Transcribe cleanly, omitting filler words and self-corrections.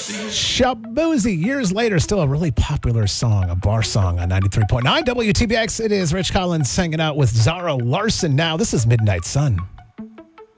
Shaboozey, years later, still a really popular song, a bar song on 93.9 WTBX. It is Rich Collins hanging out with Zara Larson now. This is Midnight Sun.